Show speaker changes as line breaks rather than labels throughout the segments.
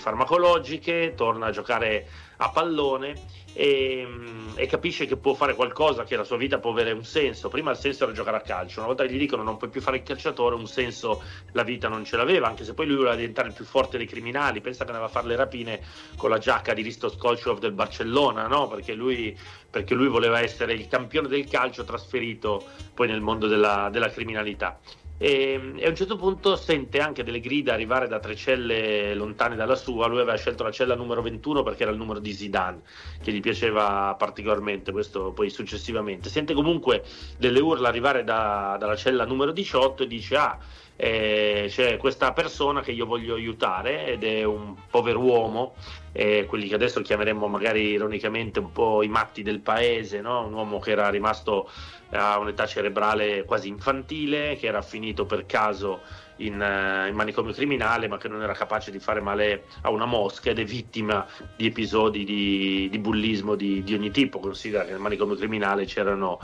farmacologiche, torna a giocare a pallone e capisce che può fare qualcosa, che la sua vita può avere un senso. Prima il senso era giocare a calcio, una volta che gli dicono non puoi più fare il calciatore, un senso la vita non ce l'aveva, anche se poi lui voleva diventare il più forte dei criminali. Pensa che andava a fare le rapine con la giacca di Risto Stoichkov del Barcellona, no? Perché lui voleva essere il campione del calcio trasferito poi nel mondo della criminalità. E a un certo punto sente anche delle grida arrivare da 3 celle lontane dalla sua. Lui aveva scelto la cella numero 21 perché era il numero di Zidane, che gli piaceva particolarmente. Questo poi successivamente sente comunque delle urla arrivare dalla cella numero 18 e dice c'è questa persona che io voglio aiutare, ed è un pover'uomo, quelli che adesso chiameremmo magari ironicamente un po' i matti del paese, no? Un uomo che era rimasto a un'età cerebrale quasi infantile, che era finito per caso in manicomio criminale, ma che non era capace di fare male a una mosca, ed è vittima di episodi di bullismo di ogni tipo. Considera che nel manicomio criminale c'erano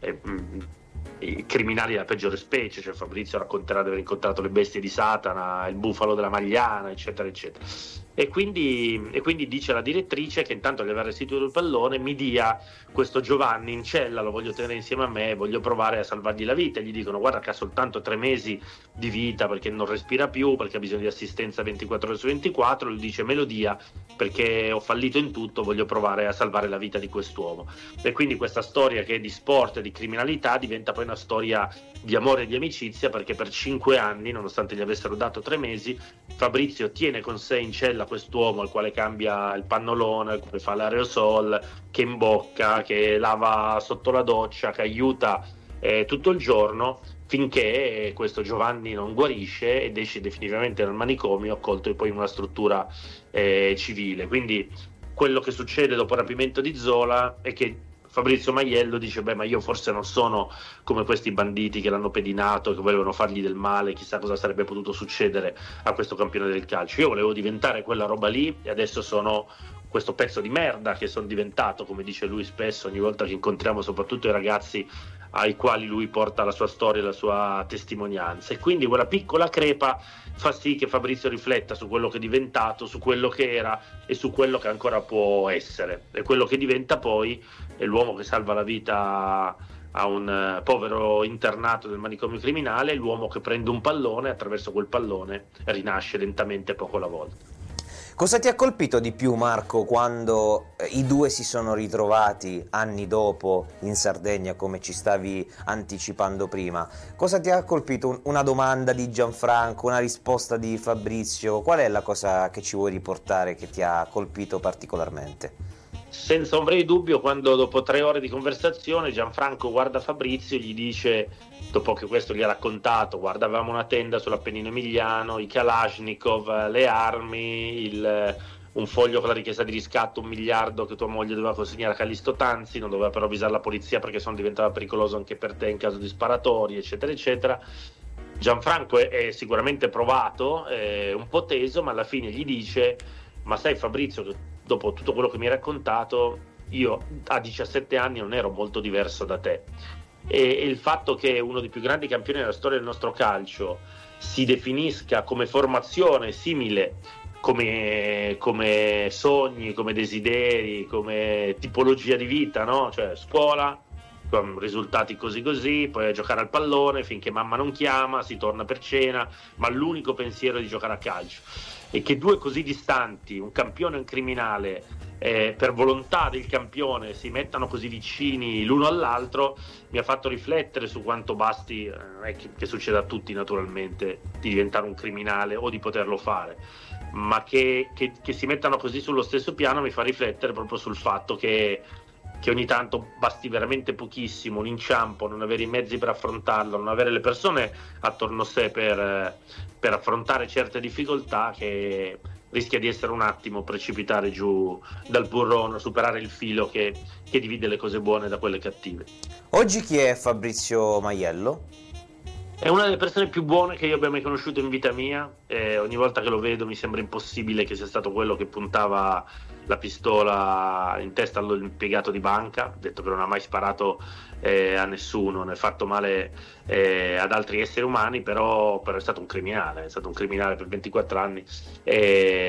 i criminali della peggiore specie, cioè Fabrizio racconterà di aver incontrato le bestie di Satana, il bufalo della Magliana, eccetera eccetera. E quindi dice alla direttrice che intanto gli aveva restituito il pallone, mi dia questo Giovanni in cella, lo voglio tenere insieme a me, voglio provare a salvargli la vita. E gli dicono guarda che ha soltanto 3 mesi di vita, perché non respira più, perché ha bisogno di assistenza 24 ore su 24. Lui dice me lo dia perché ho fallito in tutto, voglio provare a salvare la vita di quest'uomo. E quindi questa storia, che è di sport e di criminalità, diventa poi una storia di amore e di amicizia, perché per 5 anni, nonostante gli avessero dato 3 mesi, Fabrizio tiene con sé in cella quest'uomo al quale cambia il pannolone, che fa l'aerosol, che imbocca, che lava sotto la doccia, che aiuta tutto il giorno, finché questo Giovanni non guarisce ed esce definitivamente dal manicomio, accolto poi in una struttura civile. Quindi quello che succede dopo il rapimento di Zola è che Fabrizio Maiello dice ma io forse non sono come questi banditi che l'hanno pedinato, che volevano fargli del male, chissà cosa sarebbe potuto succedere a questo campione del calcio. Io volevo diventare quella roba lì e adesso sono questo pezzo di merda che sono diventato, come dice lui spesso ogni volta che incontriamo soprattutto i ragazzi ai quali lui porta la sua storia e la sua testimonianza. E quindi quella piccola crepa fa sì che Fabrizio rifletta su quello che è diventato, su quello che era e su quello che ancora può essere. E quello che diventa poi è l'uomo che salva la vita a un povero internato del manicomio criminale, l'uomo che prende un pallone e attraverso quel pallone rinasce lentamente poco alla volta.
Cosa ti ha colpito di più, Marco, quando i due si sono ritrovati anni dopo in Sardegna, come ci stavi anticipando prima? Cosa ti ha colpito? Una domanda di Gianfranco, una risposta di Fabrizio? Qual è la cosa che ci vuoi riportare che ti ha colpito particolarmente?
Senza ombra di dubbio, quando dopo 3 ore di conversazione Gianfranco guarda Fabrizio e gli dice, dopo che questo gli ha raccontato, guarda avevamo una tenda sull'Appennino Emiliano, i Kalashnikov, le armi, un foglio con la richiesta di riscatto, 1 miliardo che tua moglie doveva consegnare a Callisto Tanzi, non doveva però avvisare la polizia perché sennò diventava pericoloso anche per te in caso di sparatori, eccetera eccetera. Gianfranco è sicuramente provato, un po' teso, ma alla fine gli dice ma sai Fabrizio, che dopo tutto quello che mi hai raccontato, io a 17 anni non ero molto diverso da te. E il fatto che uno dei più grandi campioni della storia del nostro calcio si definisca come formazione simile, come sogni, come desideri, come tipologia di vita, no? Cioè scuola, con risultati così, poi a giocare al pallone finché mamma non chiama, si torna per cena, ma l'unico pensiero è di giocare a calcio. E che due così distanti, un campione e un criminale, per volontà del campione si mettano così vicini l'uno all'altro, mi ha fatto riflettere su quanto basti, che succede a tutti naturalmente, di diventare un criminale o di poterlo fare, ma che si mettano così sullo stesso piano mi fa riflettere proprio sul fatto che ogni tanto basti veramente pochissimo, un inciampo, non avere i mezzi per affrontarlo, non avere le persone attorno a sé per affrontare certe difficoltà, che rischia di essere un attimo precipitare giù dal burrone, superare il filo che divide le cose buone da quelle cattive.
Oggi chi è Fabrizio Maiello?
È una delle persone più buone che io abbia mai conosciuto in vita mia, ogni volta che lo vedo mi sembra impossibile che sia stato quello che puntava la pistola in testa all'impiegato di banca, ha detto che non ha mai sparato a nessuno, né fatto male ad altri esseri umani, però è stato un criminale per 24 anni,